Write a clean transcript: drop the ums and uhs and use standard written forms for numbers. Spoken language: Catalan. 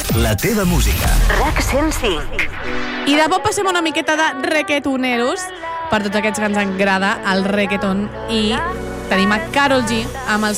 la teva música. RAC 105. I de pop passem una miqueta de reggaetoneros per tots aquests que ens agrada el reggaeton, i tenim a Karol G amb el